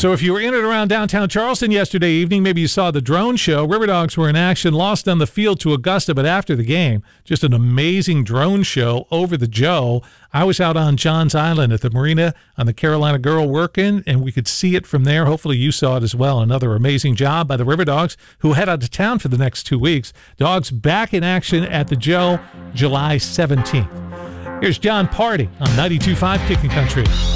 So if you were in and around downtown Charleston yesterday evening, maybe you saw the drone show. River Dogs were in action, lost on the field to Augusta, but after the game, just an amazing drone show over the Joe. I was out on Johns Island at the marina on the Carolina Girl working, and we could see it from there. Hopefully you saw it as well. Another amazing job by the River Dogs, who head out to town for the next 2 weeks. Dogs back in action at the Joe July 17th. Here's John Party on 92.5 Kicking Country.